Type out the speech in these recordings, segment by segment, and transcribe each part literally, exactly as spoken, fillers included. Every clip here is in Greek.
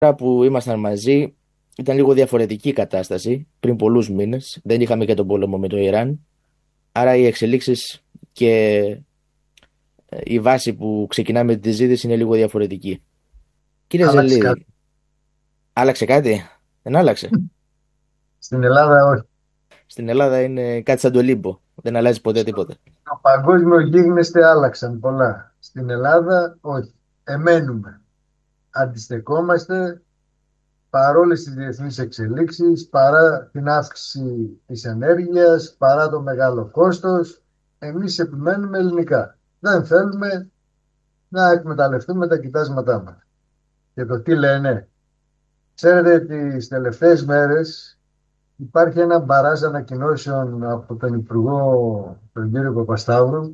Τώρα που ήμασταν μαζί ήταν λίγο διαφορετική η κατάσταση πριν πολλούς μήνες. Δεν είχαμε και τον πόλεμο με το Ιράν. Άρα οι εξελίξεις και ε, η βάση που ξεκινάμε τη ζήτηση είναι λίγο διαφορετική. Κύριε Άλλαξε κάτι. Ζελίδη, άλλαξε κάτι? Δεν άλλαξε. Στην Ελλάδα όχι. Στην Ελλάδα είναι κάτι σαν το λίμπο. Δεν αλλάζει ποτέ Στο, τίποτα. στο παγκόσμιο γίγνεσθε άλλαξαν πολλά. Στην Ελλάδα όχι. Εμένουμε. Αντιστεκόμαστε παρόλες τις διεθνείς εξελίξεις, παρά την αύξηση της ενέργειας, παρά το μεγάλο κόστος. Εμείς επιμένουμε ελληνικά. Δεν θέλουμε να εκμεταλλευτούμε τα κοιτάσματά μας. Και το τι λένε. Ξέρετε, τις τελευταίες μέρες υπάρχει ένα μπαράζ ανακοινώσεων από τον Υπουργό, τον κύριο Παπασταύρου,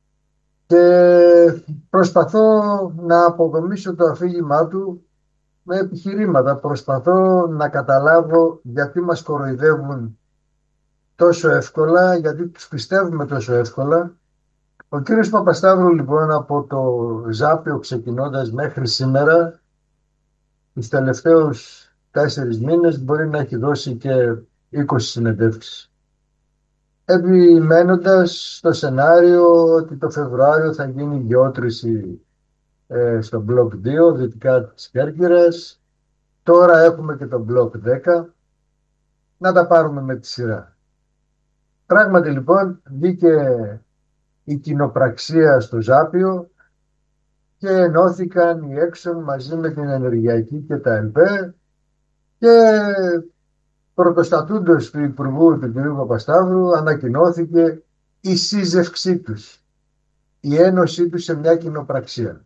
και προσπαθώ να αποδομήσω το αφήγημά του με επιχειρήματα. Προσπαθώ να καταλάβω γιατί μας κοροϊδεύουν τόσο εύκολα, γιατί τους πιστεύουμε τόσο εύκολα. Ο κύριος Παπασταύρου λοιπόν από το Ζάπιο ξεκινώντας μέχρι σήμερα, τους τελευταίους τέσσερις μήνες μπορεί να έχει δώσει και είκοσι συνεντεύξεις, επιμένοντας στο σενάριο ότι το Φεβρουάριο θα γίνει γεώτρηση ε, στο μπλοκ δύο, δυτικά της Κέρκυρας. Τώρα έχουμε και το μπλοκ δέκα. Να τα πάρουμε με τη σειρά. Πράγματι λοιπόν βγήκε η κοινοπραξία στο Ζάπιο και ενώθηκαν οι Έξον μαζί με την Ενεργειακή και τα ΕΛΠΕ και πρωτοστατούντος του Υπουργού του κ. Παπασταύρου ανακοινώθηκε η σύζευξή τους, η ένωσή τους σε μια κοινοπραξία.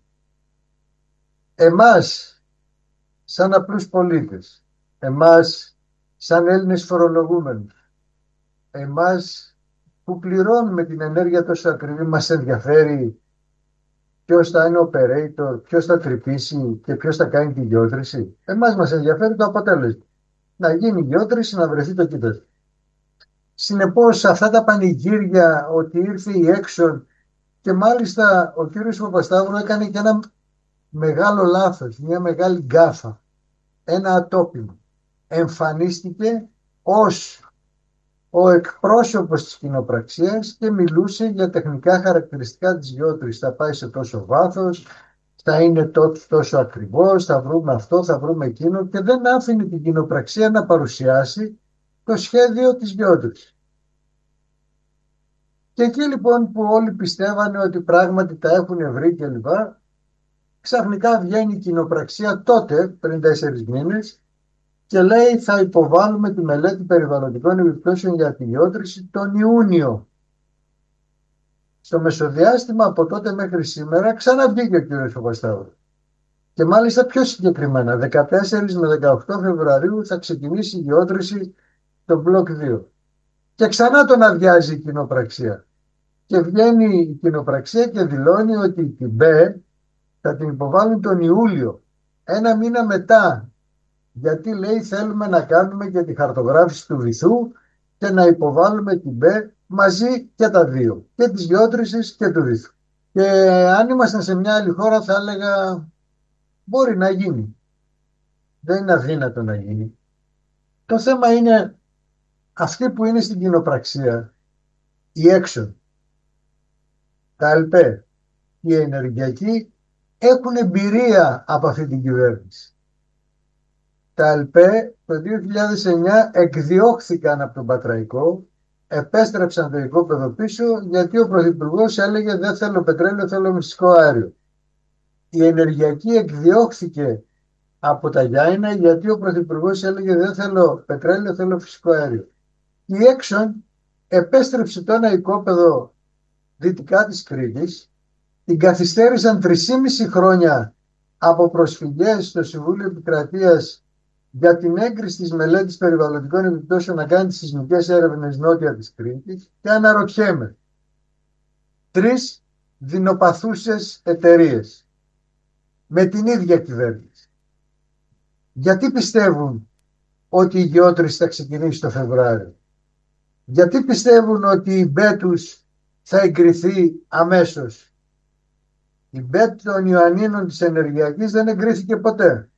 Εμάς, σαν απλούς πολίτες, εμάς, σαν Έλληνες φορολογούμενους, εμάς που πληρώνουμε την ενέργεια τόσο ακριβή, μας ενδιαφέρει ποιος θα είναι operator, ποιος θα τρυπήσει και ποιος θα κάνει τη γεώτρηση. Εμάς μας ενδιαφέρει το αποτέλεσμα. Να γίνει γεώτρηση, να βρεθεί το κοίτασμα. Συνεπώς αυτά τα πανηγύρια ότι ήρθε η Έξον, και μάλιστα ο κύριος Παπασταύρου έκανε και ένα μεγάλο λάθος, μια μεγάλη γκάφα, ένα ατόπιμα. Εμφανίστηκε ως ο εκπρόσωπος της κοινοπραξίας και μιλούσε για τεχνικά χαρακτηριστικά της γεώτρησης. Θα πάει σε τόσο βάθος, θα είναι τόσο, τόσο ακριβώς, θα βρούμε αυτό, θα βρούμε εκείνο, και δεν άφηνε την κοινοπραξία να παρουσιάσει το σχέδιο της γεώτρησης. Και εκεί λοιπόν που όλοι πιστεύανε ότι πράγματι τα έχουν βρει κλπ, ξαφνικά βγαίνει η κοινοπραξία τότε, πριν τέσσερις μήνες, και λέει θα υποβάλουμε τη μελέτη περιβαλλοντικών επιπτώσεων για τη γεώτρηση τον Ιούνιο. Στο μεσοδιάστημα από τότε μέχρι σήμερα ξαναβγήκε ο κ. Παπασταύρου. Και μάλιστα πιο συγκεκριμένα, δεκατέσσερις με δεκαοκτώ Φεβρουαρίου θα ξεκινήσει η γεώτρηση στο μπλοκ δύο. Και ξανά τον αδειάζει η κοινοπραξία. Και βγαίνει η κοινοπραξία και δηλώνει ότι την ΜΠΕ θα την υποβάλουν τον Ιούλιο, ένα μήνα μετά. Γιατί λέει θέλουμε να κάνουμε και τη χαρτογράφηση του βυθού και να υποβάλουμε την ΜΠΕ μαζί και τα δύο, και της γεώτρησης και του βυθού. Και αν ήμασταν σε μια άλλη χώρα θα έλεγα μπορεί να γίνει. Δεν είναι αδύνατο να γίνει. Το θέμα είναι αυτοί που είναι στην κοινοπραξία, οι έξω, τα ΕΛΠΕ, οι ενεργειακοί, έχουν εμπειρία από αυτή την κυβέρνηση. Τα ΕΛΠΕ το δύο χιλιάδες εννιά εκδιώχθηκαν από τον Πατραϊκό, επέστρεψαν το οικόπεδο πίσω γιατί ο Πρωθυπουργός έλεγε δεν θέλω πετρέλαιο, θέλω μυστικό αέριο. Η ενεργειακή εκδιώχθηκε από τα Γιάννηνα γιατί ο Πρωθυπουργός έλεγε δεν θέλω πετρέλαιο, θέλω φυσικό αέριο. Η Έξον επέστρεψε το ένα οικόπεδο δυτικά της Κρήτης, την καθυστέρησαν τρεισήμισι χρόνια από προσφυγές στο Συμβούλιο Επικρατείας για την έγκριση της μελέτης περιβαλλοντικών επιπτώσεων να κάνει τις σεισμικές έρευνες νότια της Κρήτης, και αναρωτιέμαι, τρεις δεινοπαθούσες εταιρείες με την ίδια κυβέρνηση, γιατί πιστεύουν ότι η γεώτρηση θα ξεκινήσει το Φεβρουάριο? Γιατί πιστεύουν ότι η ΜΠΕ τους θα εγκριθεί αμέσως? Η ΜΠΕ των Ιωαννίνων της Ενεργειακής δεν εγκρίθηκε ποτέ.